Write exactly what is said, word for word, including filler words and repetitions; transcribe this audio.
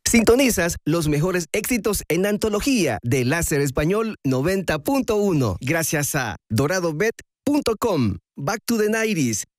Sintonizas los mejores éxitos en antología de Láser Español noventa punto uno gracias a dorado bet punto com. Back to the nineties,